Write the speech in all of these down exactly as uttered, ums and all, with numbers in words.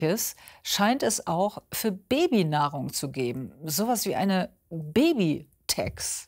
scheint es auch für Babynahrung zu geben. Sowas wie eine Baby-Tax.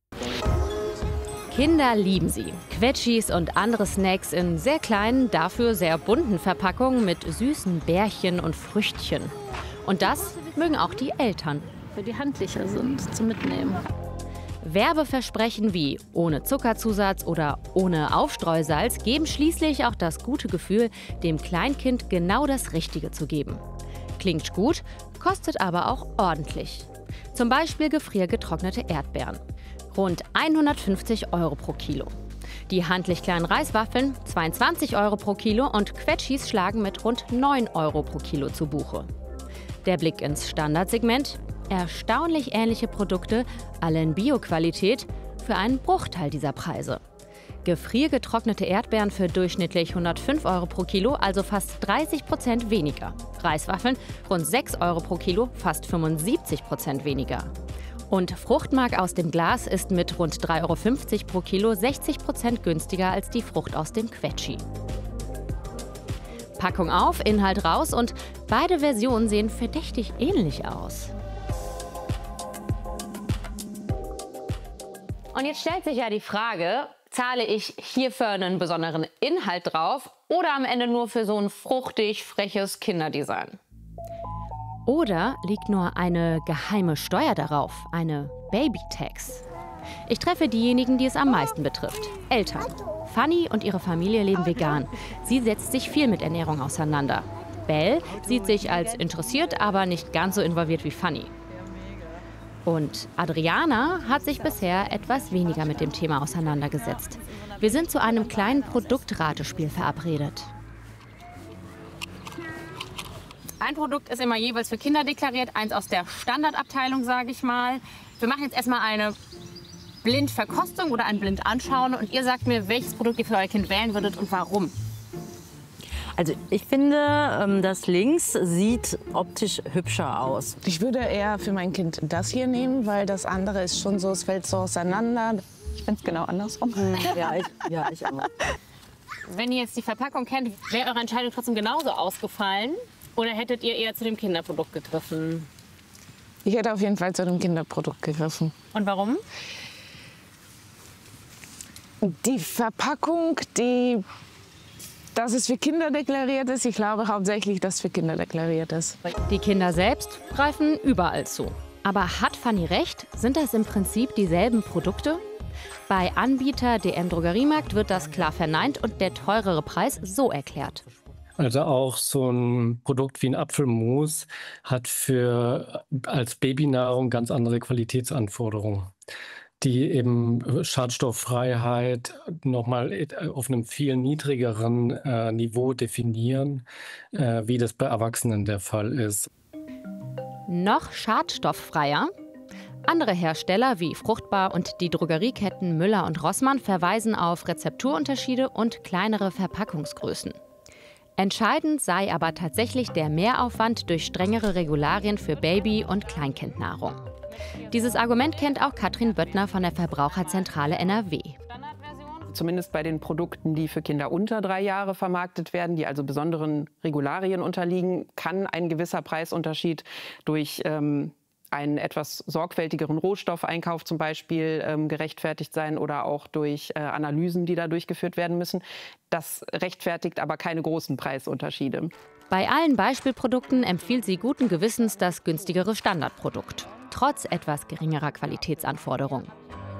Kinder lieben sie. Quetschis und andere Snacks in sehr kleinen, dafür sehr bunten Verpackungen mit süßen Bärchen und Früchtchen. Und das mögen auch die Eltern. Weil die handlicher sind zum Mitnehmen. Werbeversprechen wie ohne Zuckerzusatz oder ohne Aufstreusalz geben schließlich auch das gute Gefühl, dem Kleinkind genau das Richtige zu geben. Klingt gut, kostet aber auch ordentlich. Zum Beispiel gefriergetrocknete Erdbeeren. Rund hundertfünfzig Euro pro Kilo. Die handlich kleinen Reiswaffeln zweiundzwanzig Euro pro Kilo und Quetschis schlagen mit rund neun Euro pro Kilo zu Buche. Der Blick ins Standardsegment: erstaunlich ähnliche Produkte, alle in Bio-Qualität, für einen Bruchteil dieser Preise. Gefriergetrocknete Erdbeeren für durchschnittlich hundertfünf Euro pro Kilo, also fast dreißig Prozent weniger. Reiswaffeln rund sechs Euro pro Kilo, fast fünfundsiebzig Prozent weniger. Und Fruchtmark aus dem Glas ist mit rund drei Euro fünfzig pro Kilo sechzig Prozent günstiger als die Frucht aus dem Quetschi. Packung auf, Inhalt raus und beide Versionen sehen verdächtig ähnlich aus. Und jetzt stellt sich ja die Frage, zahle ich hierfür einen besonderen Inhalt drauf oder am Ende nur für so ein fruchtig, freches Kinderdesign? Oder liegt nur eine geheime Steuer darauf, eine Baby-Tax? Ich treffe diejenigen, die es am meisten betrifft. Eltern. Fanny und ihre Familie leben vegan. Sie setzt sich viel mit Ernährung auseinander. Belle sieht sich als interessiert, aber nicht ganz so involviert wie Fanny. Und Adriana hat sich bisher etwas weniger mit dem Thema auseinandergesetzt. Wir sind zu einem kleinen Produktratespiel verabredet. Ein Produkt ist immer jeweils für Kinder deklariert, eins aus der Standardabteilung, sage ich mal. Wir machen jetzt erstmal eine Blindverkostung oder ein Blindanschauen und ihr sagt mir, welches Produkt ihr für euer Kind wählen würdet und warum. Also ich finde, das links sieht optisch hübscher aus. Ich würde eher für mein Kind das hier nehmen, weil das andere ist schon so, es fällt so auseinander. Ich finde es genau andersrum. Ja, ich, ja, ich auch. Wenn ihr jetzt die Verpackung kennt, wäre eure Entscheidung trotzdem genauso ausgefallen? Oder hättet ihr eher zu dem Kinderprodukt gegriffen? Ich hätte auf jeden Fall zu dem Kinderprodukt gegriffen. Und warum? Die Verpackung, die, dass es für Kinder deklariert ist, ich glaube hauptsächlich, dass es für Kinder deklariert ist. Die Kinder selbst greifen überall zu. Aber hat Fanny recht? Sind das im Prinzip dieselben Produkte? Bei Anbieter D M Drogeriemarkt wird das klar verneint und der teurere Preis so erklärt. Also auch so ein Produkt wie ein Apfelmus hat für als Babynahrung ganz andere Qualitätsanforderungen, die eben Schadstofffreiheit nochmal auf einem viel niedrigeren äh, Niveau definieren, äh, wie das bei Erwachsenen der Fall ist. Noch schadstofffreier? Andere Hersteller wie Fruchtbar und die Drogerieketten Müller und Rossmann verweisen auf Rezepturunterschiede und kleinere Verpackungsgrößen. Entscheidend sei aber tatsächlich der Mehraufwand durch strengere Regularien für Baby- und Kleinkindnahrung. Dieses Argument kennt auch Katrin Böttner von der Verbraucherzentrale N R W. Zumindest bei den Produkten, die für Kinder unter drei Jahre vermarktet werden, die also besonderen Regularien unterliegen, kann ein gewisser Preisunterschied durch ähm, einen etwas sorgfältigeren Rohstoffeinkauf zum Beispiel ähm, gerechtfertigt sein oder auch durch äh, Analysen, die da durchgeführt werden müssen. Das rechtfertigt aber keine großen Preisunterschiede. Bei allen Beispielprodukten empfiehlt sie guten Gewissens das günstigere Standardprodukt, trotz etwas geringerer Qualitätsanforderungen.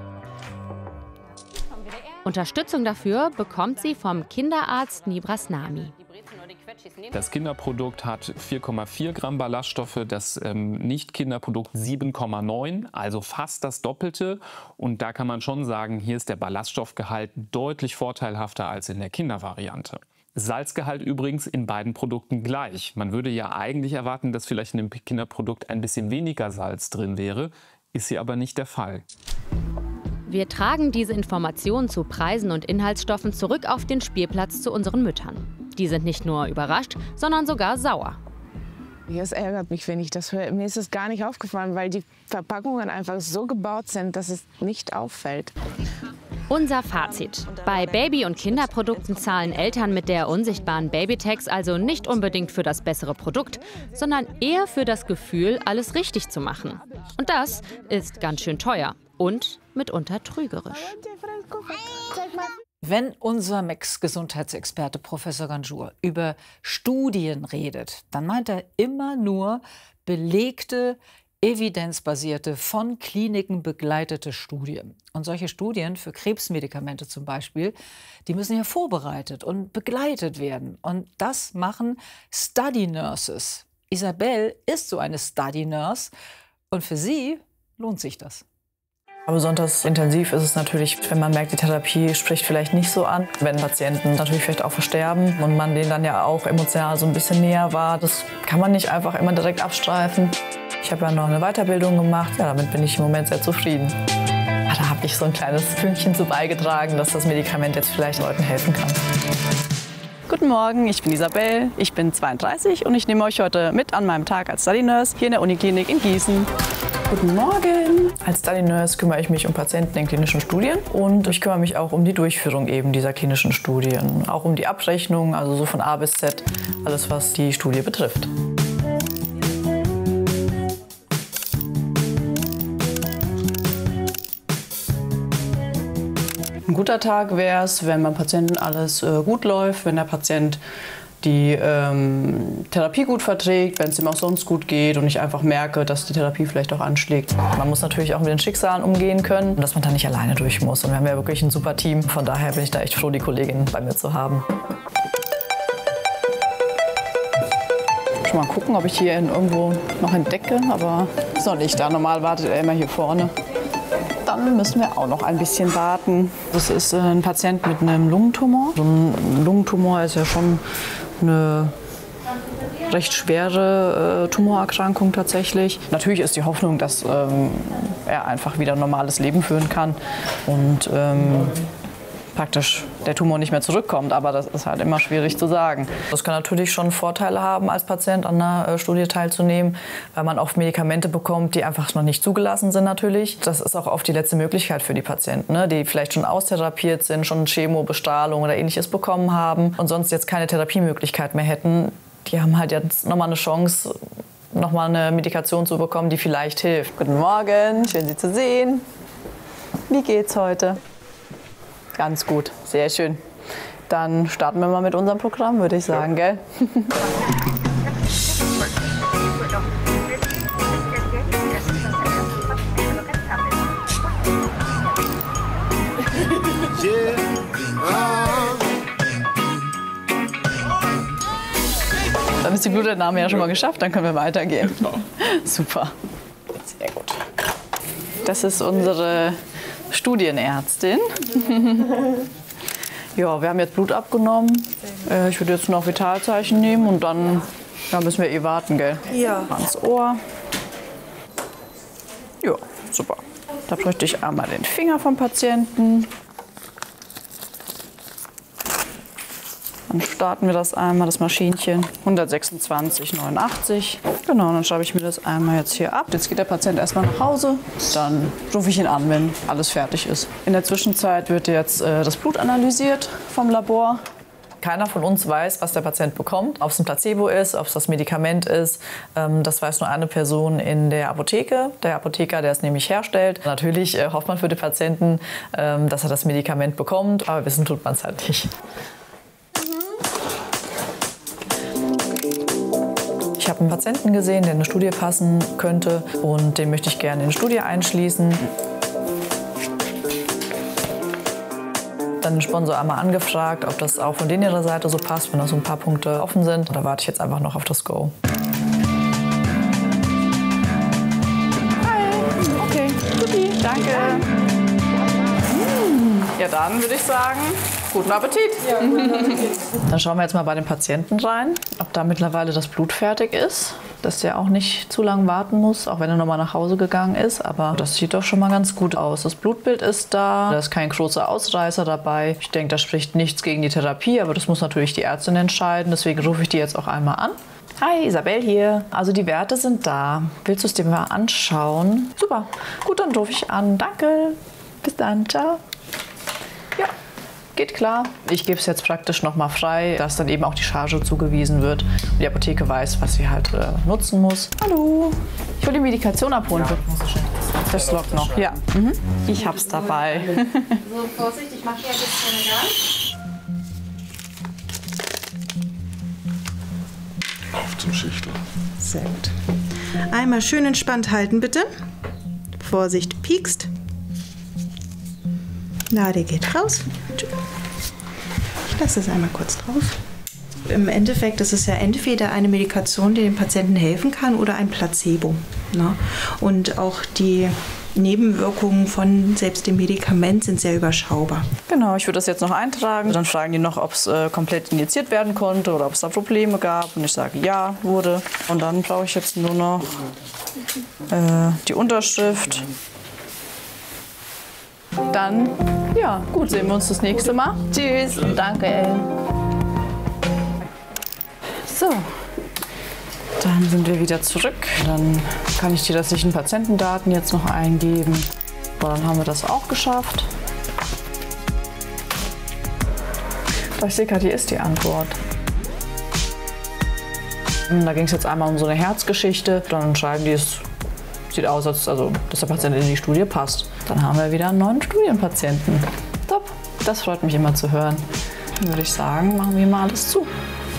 Unterstützung dafür bekommt sie vom Kinderarzt Nibras Nami. Das Kinderprodukt hat vier Komma vier Gramm Ballaststoffe, das ähm, Nicht-Kinderprodukt sieben Komma neun, also fast das Doppelte. Und da kann man schon sagen, hier ist der Ballaststoffgehalt deutlich vorteilhafter als in der Kindervariante. Salzgehalt übrigens in beiden Produkten gleich. Man würde ja eigentlich erwarten, dass vielleicht in dem Kinderprodukt ein bisschen weniger Salz drin wäre, ist hier aber nicht der Fall. Wir tragen diese Informationen zu Preisen und Inhaltsstoffen zurück auf den Spielplatz zu unseren Müttern. Die sind nicht nur überrascht, sondern sogar sauer. Es ärgert mich, wenn ich das höre. Mir ist es gar nicht aufgefallen, weil die Verpackungen einfach so gebaut sind, dass es nicht auffällt. Unser Fazit. Bei Baby- und Kinderprodukten zahlen Eltern mit der unsichtbaren Babytax also nicht unbedingt für das bessere Produkt, sondern eher für das Gefühl, alles richtig zu machen. Und das ist ganz schön teuer und mitunter trügerisch. Wenn unser M E X-Gesundheitsexperte Professor Ganjour über Studien redet, dann meint er immer nur belegte, evidenzbasierte, von Kliniken begleitete Studien. Und solche Studien für Krebsmedikamente zum Beispiel, die müssen ja vorbereitet und begleitet werden. Und das machen Study Nurses. Isabel ist so eine Study Nurse und für sie lohnt sich das. Besonders intensiv ist es natürlich, wenn man merkt, die Therapie spricht vielleicht nicht so an. Wenn Patienten natürlich vielleicht auch versterben und man denen dann ja auch emotional so ein bisschen näher war. Das kann man nicht einfach immer direkt abstreifen. Ich habe ja noch eine Weiterbildung gemacht. Ja, damit bin ich im Moment sehr zufrieden. Ja, da habe ich so ein kleines Fünkchen zu beigetragen, dass das Medikament jetzt vielleicht Leuten helfen kann. Guten Morgen, ich bin Isabel, ich bin zweiunddreißig und ich nehme euch heute mit an meinem Tag als Study Nurse hier in der Uniklinik in Gießen. Guten Morgen! Als Study Nurse kümmere ich mich um Patienten in klinischen Studien und ich kümmere mich auch um die Durchführung eben dieser klinischen Studien. Auch um die Abrechnung, also so von A bis Z, alles was die Studie betrifft. Ein guter Tag wäre es, wenn beim Patienten alles äh, gut läuft, wenn der Patient die ähm, Therapie gut verträgt, wenn es ihm auch sonst gut geht und ich einfach merke, dass die Therapie vielleicht auch anschlägt. Man muss natürlich auch mit den Schicksalen umgehen können, dass man da nicht alleine durch muss. Und wir haben ja wirklich ein super Team, von daher bin ich da echt froh, die Kollegin bei mir zu haben. Schon mal gucken, ob ich hier irgendwo noch entdecke, aber ist noch nicht da. Normal wartet er immer hier vorne. Dann müssen wir auch noch ein bisschen warten. Das ist ein Patient mit einem Lungentumor. So ein Lungentumor ist ja schon eine recht schwere äh, Tumorerkrankung tatsächlich. Natürlich ist die Hoffnung, dass ähm, er einfach wieder ein normales Leben führen kann und ähm, praktisch der Tumor nicht mehr zurückkommt, aber das ist halt immer schwierig zu sagen. Das kann natürlich schon Vorteile haben, als Patient an einer äh, Studie teilzunehmen, weil man oft Medikamente bekommt, die einfach noch nicht zugelassen sind natürlich. Das ist auch oft die letzte Möglichkeit für die Patienten, ne, die vielleicht schon austherapiert sind, schon Chemo, Bestrahlung oder Ähnliches bekommen haben und sonst jetzt keine Therapiemöglichkeit mehr hätten. Die haben halt jetzt nochmal eine Chance, nochmal eine Medikation zu bekommen, die vielleicht hilft. Guten Morgen, schön Sie zu sehen. Wie geht's heute? Ganz gut, sehr schön. Dann starten wir mal mit unserem Programm, würde ich sagen, gell? Dann ist die Blutentnahme ja schon mal geschafft, dann können wir weitergehen. Super, sehr gut. Das ist unsere Studienärztin. Ja, wir haben jetzt Blut abgenommen. Äh, ich würde jetzt noch Vitalzeichen nehmen und dann ja, müssen wir eh warten, gell? Ja. Ans Ohr. Ja, super. Da bräuchte ich einmal den Finger vom Patienten. Dann starten wir das einmal, das Maschinchen. hundertsechsundzwanzig Komma neunundachtzig. Genau, dann schreibe ich mir das einmal jetzt hier ab. Jetzt geht der Patient erstmal nach Hause. Dann rufe ich ihn an, wenn alles fertig ist. In der Zwischenzeit wird jetzt äh, das Blut analysiert vom Labor. Keiner von uns weiß, was der Patient bekommt, ob es ein Placebo ist, ob es das Medikament ist. Ähm, das weiß nur eine Person in der Apotheke, der Apotheker, der es nämlich herstellt. Natürlich äh, hofft man für den Patienten, ähm, dass er das Medikament bekommt, aber wissen tut man es halt nicht. Ich habe einen Patienten gesehen, der in eine Studie passen könnte und den möchte ich gerne in die Studie einschließen. Dann den Sponsor einmal angefragt, ob das auch von denen ihrer Seite so passt, wenn noch so ein paar Punkte offen sind. Da warte ich jetzt einfach noch auf das Go. Hi, okay, supi, danke. Ja, dann würde ich sagen, guten Appetit. Ja, guten Appetit. Dann schauen wir jetzt mal bei den Patienten rein, ob da mittlerweile das Blut fertig ist, dass der auch nicht zu lange warten muss, auch wenn er nochmal nach Hause gegangen ist. Aber das sieht doch schon mal ganz gut aus. Das Blutbild ist da, da ist kein großer Ausreißer dabei. Ich denke, da spricht nichts gegen die Therapie, aber das muss natürlich die Ärztin entscheiden. Deswegen rufe ich die jetzt auch einmal an. Hi, Isabel hier. Also die Werte sind da. Willst du es dir mal anschauen? Super. Gut, dann rufe ich an. Danke. Bis dann. Ciao. geht klar. Ich gebe es jetzt praktisch nochmal frei, dass dann eben auch die Charge zugewiesen wird und die Apotheke weiß, was sie halt äh, nutzen muss. Hallo, ich will die Medikation abholen. Ja, das lockt noch, ja. Mhm. Ich hab's dabei. So, Vorsicht, ich mache hier ein bisschen Gas. Auf zum Schichtel. Sehr gut. Einmal schön entspannt halten, bitte. Vorsicht, piekst. Nadel geht raus. Ich lasse es einmal kurz drauf. Im Endeffekt ist es ja entweder eine Medikation, die dem Patienten helfen kann, oder ein Placebo. Ne? Und auch die Nebenwirkungen von selbst dem Medikament sind sehr überschaubar. Genau, ich würde das jetzt noch eintragen. Dann fragen die noch, ob es äh, komplett injiziert werden konnte oder ob es da Probleme gab. Und ich sage, ja, wurde. Und dann brauche ich jetzt nur noch äh, die Unterschrift. Dann, ja, gut, sehen wir uns das nächste Mal. Tschüss und danke, Ellen. So, dann sind wir wieder zurück. Dann kann ich die restlichen Patientendaten jetzt noch eingeben. So, dann haben wir das auch geschafft. Ich sehe gerade, hier ist die Antwort. Da ging es jetzt einmal um so eine Herzgeschichte. Dann schreiben die, es sieht aus, als, also, dass der Patient in die Studie passt. Dann haben wir wieder einen neuen Studienpatienten. Top, das freut mich immer zu hören. Dann würde ich sagen, machen wir mal alles zu.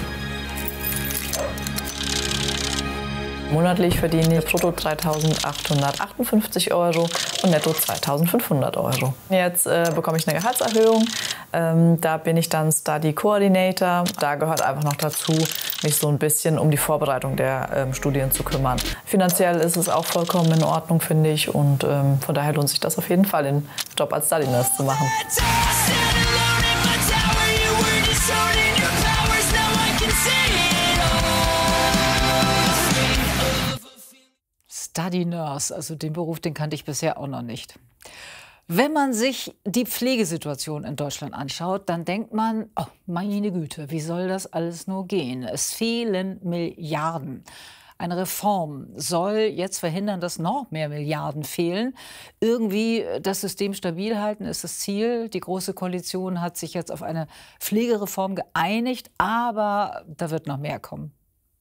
Monatlich verdiene ich brutto dreitausendachthundertachtundfünfzig Euro und netto zweitausendfünfhundert Euro. Jetzt äh, bekomme ich eine Gehaltserhöhung. Ähm, da bin ich dann Study Coordinator. Da gehört einfach noch dazu, mich so ein bisschen um die Vorbereitung der ähm, Studien zu kümmern. Finanziell ist es auch vollkommen in Ordnung, finde ich. Und ähm, von daher lohnt sich das auf jeden Fall, den Job als Study Nurse zu machen. Study Nurse, also den Beruf, den kannte ich bisher auch noch nicht. Wenn man sich die Pflegesituation in Deutschland anschaut, dann denkt man, oh meine Güte, wie soll das alles nur gehen? Es fehlen Milliarden. Eine Reform soll jetzt verhindern, dass noch mehr Milliarden fehlen. Irgendwie das System stabil halten ist das Ziel. Die Große Koalition hat sich jetzt auf eine Pflegereform geeinigt, aber da wird noch mehr kommen.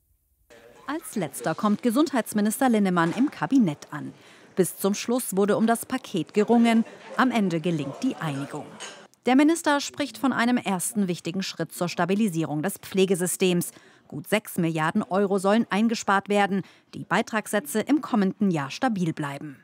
Als letzter kommt Gesundheitsminister Linnemann im Kabinett an. Bis zum Schluss wurde um das Paket gerungen. Am Ende gelingt die Einigung. Der Minister spricht von einem ersten wichtigen Schritt zur Stabilisierung des Pflegesystems. Gut sechs Milliarden Euro sollen eingespart werden. Die Beitragssätze im kommenden Jahr stabil bleiben.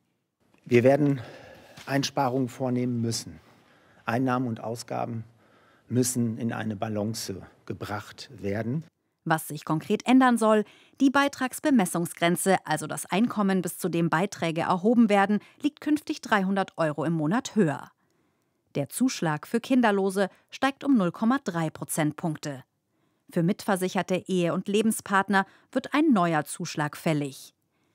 Wir werden Einsparungen vornehmen müssen. Einnahmen und Ausgaben müssen in eine Balance gebracht werden. Was sich konkret ändern soll, die Beitragsbemessungsgrenze, also das Einkommen, bis zu dem Beiträge erhoben werden, liegt künftig dreihundert Euro im Monat höher. Der Zuschlag für Kinderlose steigt um null Komma drei Prozentpunkte. Für mitversicherte Ehe- und Lebenspartner wird ein neuer Zuschlag fällig.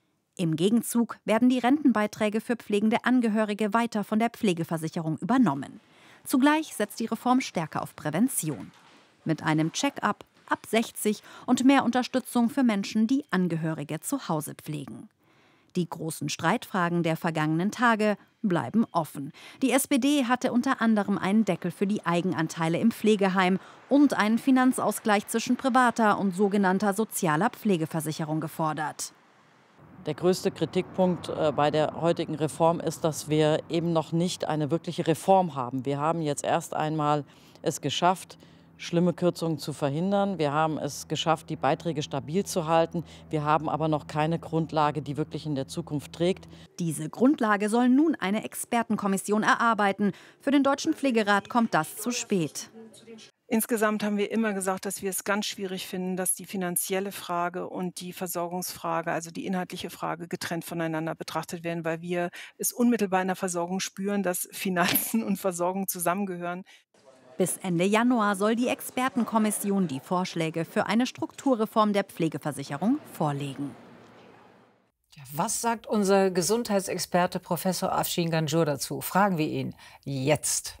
Im Gegenzug werden die Rentenbeiträge für pflegende Angehörige weiter von der Pflegeversicherung übernommen. Zugleich setzt die Reform stärker auf Prävention. Mit einem Check-up ab sechzig und mehr Unterstützung für Menschen, die Angehörige zu Hause pflegen. Die großen Streitfragen der vergangenen Tage bleiben offen. Die S P D hatte unter anderem einen Deckel für die Eigenanteile im Pflegeheim und einen Finanzausgleich zwischen privater und sogenannter sozialer Pflegeversicherung gefordert. Der größte Kritikpunkt bei der heutigen Reform ist, dass wir eben noch nicht eine wirkliche Reform haben. Wir haben jetzt erst einmal es geschafft, schlimme Kürzungen zu verhindern. Wir haben es geschafft, die Beiträge stabil zu halten. Wir haben aber noch keine Grundlage, die wirklich in der Zukunft trägt. Diese Grundlage soll nun eine Expertenkommission erarbeiten. Für den Deutschen Pflegerat kommt das zu spät. Insgesamt haben wir immer gesagt, dass wir es ganz schwierig finden, dass die finanzielle Frage und die Versorgungsfrage, also die inhaltliche Frage, getrennt voneinander betrachtet werden, weil wir es unmittelbar in der Versorgung spüren, dass Finanzen und Versorgung zusammengehören. Bis Ende Januar soll die Expertenkommission die Vorschläge für eine Strukturreform der Pflegeversicherung vorlegen. Ja, was sagt unser Gesundheitsexperte Professor Afshin Ganjur dazu? Fragen wir ihn jetzt.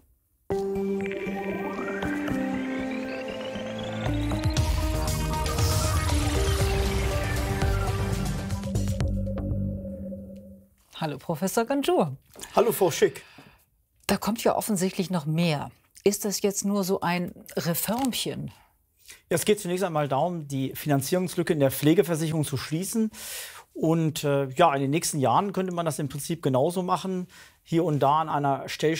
Hallo Professor Ganjur. Hallo Frau Schick. Da kommt ja offensichtlich noch mehr. ist das jetzt nur so ein Reformchen? Ja, es geht zunächst einmal darum, die Finanzierungslücke in der Pflegeversicherung zu schließen. Und äh, ja, in den nächsten Jahren könnte man das im Prinzip genauso machen. Hier und da an einer Stellschraube